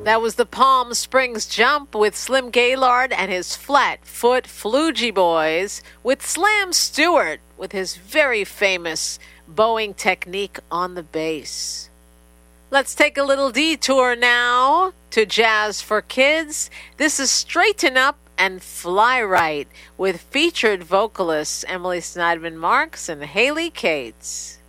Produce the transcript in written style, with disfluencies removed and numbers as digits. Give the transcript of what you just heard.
That was the Palm Springs Jump with Slim Gaylord and his Flatfoot Flugie Boys with Slam Stewart with his very famous bowing technique on the bass. Let's take a little detour now to Jazz for Kids. This is Straighten Up and Fly Right with featured vocalists Emily Sneidman Marks and Haley Cates.